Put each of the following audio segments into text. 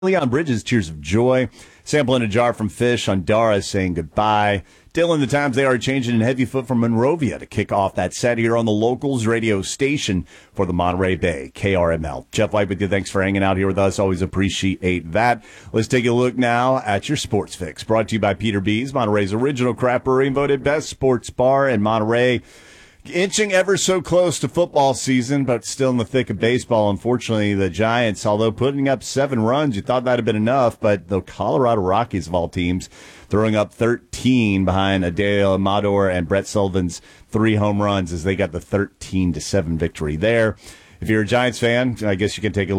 Leon Bridges, Tears of Joy. Sample in a Jar from Fish on Dara saying goodbye. Dylan, the times they are changing in Heavyfoot from Monrovia to kick off that set here on the Locals radio station for the Monterey Bay, KRML. Jeff White with you. Thanks for hanging out here with us. Always appreciate that. Let's take a look now at your Sports Fix. Brought to you by Peter B's, Monterey's original craft brewery, voted best sports bar in Monterey. Inching ever so close to football season, but still in the thick of baseball. Unfortunately, the Giants, although putting up 7 runs, you thought that had been enough, but the Colorado Rockies, of all teams, throwing up 13 behind Adael Amador and Brett Sullivan's 3 home runs as they got the 13-7 victory there. If you're a Giants fan, I guess you can take a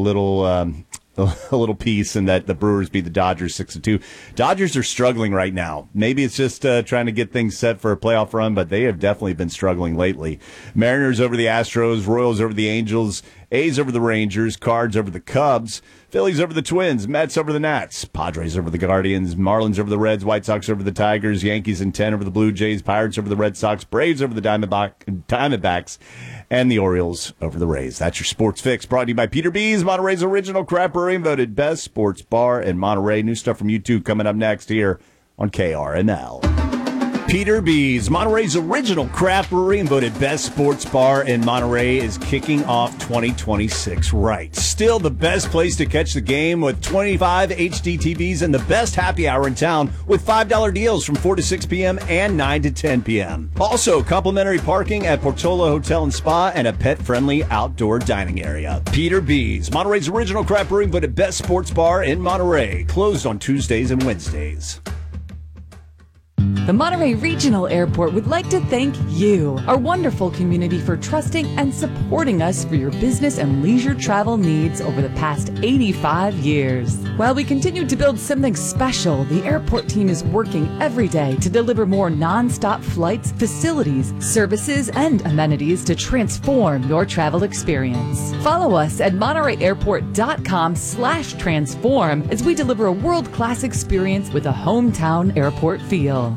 little piece in that the Brewers beat the Dodgers 6-2. Dodgers are struggling right now. Maybe it's just trying to get things set for a playoff run, but they have definitely been struggling lately. Mariners over the Astros, Royals over the Angels, A's over the Rangers, Cards over the Cubs, Phillies over the Twins, Mets over the Nats, Padres over the Guardians, Marlins over the Reds, White Sox over the Tigers, Yankees in 10 over the Blue Jays, Pirates over the Red Sox, Braves over the Diamondbacks, and the Orioles over the Rays. That's your Sports Fix, brought to you by Peter B's, Monterey's original craft brewery, voted best sports bar in Monterey. New stuff from YouTube coming up next here on KRNL. Peter B's, Monterey's original craft brewery and voted best sports bar in Monterey, is kicking off 2026 right. Still the best place to catch the game with 25 HD TVs and the best happy hour in town with $5 deals from 4 to 6 p.m. and 9 to 10 p.m. Also, complimentary parking at Portola Hotel and Spa and a pet-friendly outdoor dining area. Peter B's, Monterey's original craft brewery and voted best sports bar in Monterey. Closed on Tuesdays and Wednesdays. The Monterey Regional Airport would like to thank you, our wonderful community, for trusting and supporting us for your business and leisure travel needs over the past 85 years. While we continue to build something special, the airport team is working every day to deliver more non-stop flights, facilities, services, and amenities to transform your travel experience. Follow us at MontereyAirport.com/transform as we deliver a world-class experience with a hometown airport feel.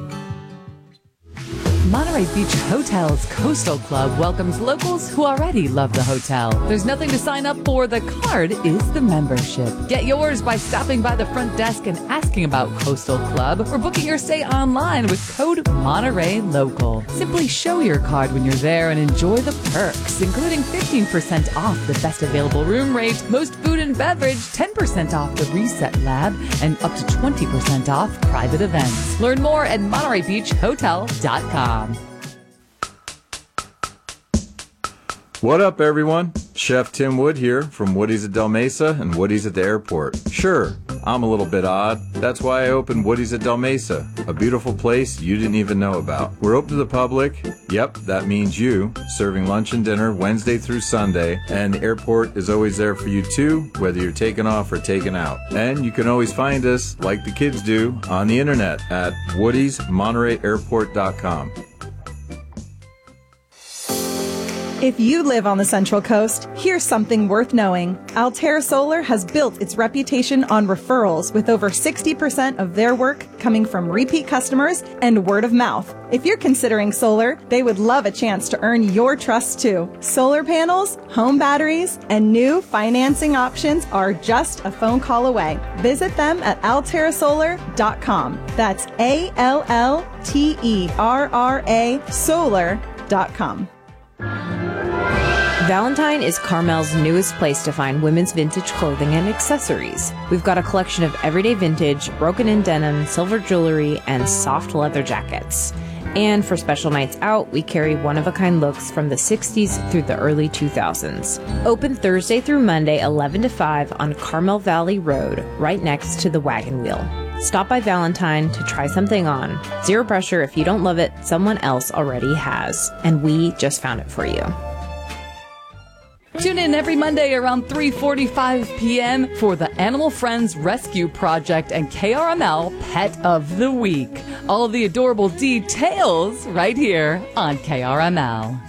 Monterey Beach Hotel's Coastal Club welcomes locals who already love the hotel. There's nothing to sign up for. The card is the membership. Get yours by stopping by the front desk and asking about Coastal Club or booking your stay online with code Monterey Local. Simply show your card when you're there and enjoy the perks, including 15% off the best available room rate, most food and beverage, 10% off the Reset Lab, and up to 20% off private events. Learn more at MontereyBeachHotel.com. What up, everyone? Chef Tim Wood here from Woody's at Del Mesa and Woody's at the airport. Sure, I'm a little bit odd. That's why I opened Woody's at Del Mesa, a beautiful place you didn't even know about. We're open to the public. Yep, that means you, serving lunch and dinner Wednesday through Sunday, and the airport is always there for you too, whether you're taking off or taking out. And you can always find us, like the kids do, on the internet at woodysmontereyairport.com. If you live on the Central Coast, here's something worth knowing. Altair Solar has built its reputation on referrals, with over 60% of their work coming from repeat customers and word of mouth. If you're considering solar, they would love a chance to earn your trust too. Solar panels, home batteries, and new financing options are just a phone call away. Visit them at altairsolar.com. That's ALLTERRA solar.com. Valentine is Carmel's newest place to find women's vintage clothing and accessories. We've got a collection of everyday vintage, broken-in denim, silver jewelry, and soft leather jackets. And for special nights out, we carry one-of-a-kind looks from the 60s through the early 2000s. Open Thursday through Monday, 11 to 5 on Carmel Valley Road, right next to the Wagon Wheel. Stop by Valentine to try something on. Zero pressure. If you don't love it, someone else already has. And we just found it for you. Tune in every Monday around 3:45 p.m. for the Animal Friends Rescue Project and KRML Pet of the Week. All of the adorable details right here on KRML.